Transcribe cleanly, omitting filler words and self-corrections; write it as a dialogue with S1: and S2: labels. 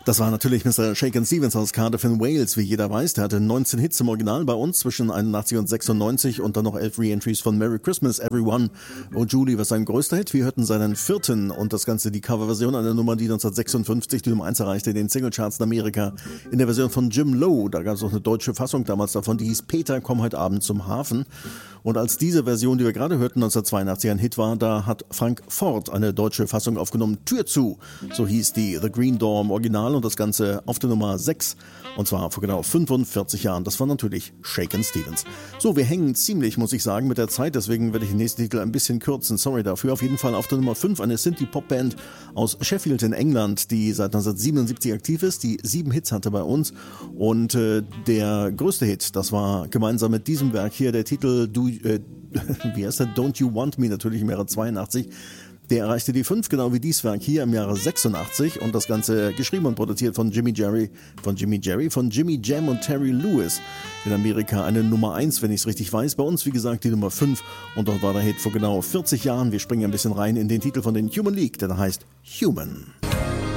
S1: Das war natürlich Mr. Shakin' Stevens aus Cardiff in Wales, wie jeder weiß. Der hatte 19 Hits im Original bei uns zwischen 81 und 96 und dann noch 11 Re-Entries von Merry Christmas Everyone. Oh Julie war sein größter Hit. Wir hörten seinen vierten und das Ganze die Coverversion einer Nummer, die 1956 die Nummer 1 erreichte in den Singlecharts in Amerika. In der Version von Jim Lowe, da gab es auch eine deutsche Fassung damals davon, die hieß Peter, komm heute Abend zum Hafen. Und als diese Version, die wir gerade hörten, 1982 ein Hit war, da hat Frank Ford eine deutsche Fassung aufgenommen, Tür zu. So hieß die The Green Door im Original und das Ganze auf der Nummer 6. Und zwar vor genau 45 Jahren. Das war natürlich Shakin' Stevens. So, wir hängen ziemlich, muss ich sagen, mit der Zeit. Deswegen werde ich den nächsten Titel ein bisschen kürzen. Sorry dafür. Auf jeden Fall auf der Nummer 5 eine Synthie-Pop-Band aus Sheffield in England, die seit 1977 aktiv ist, die 7 Hits hatte bei uns. Und der größte Hit, das war gemeinsam mit diesem Werk hier der Titel wie heißt der? Don't You Want Me, natürlich im Jahre 82. Der erreichte die 5, genau wie dieses Werk hier im Jahre 86 und das Ganze geschrieben und produziert von Jimmy Jam und Terry Lewis. In Amerika eine Nummer 1, wenn ich es richtig weiß. Bei uns, wie gesagt, die Nummer 5 und dort war der Hit vor genau 40 Jahren. Wir springen ein bisschen rein in den Titel von den Human League, der da heißt Human.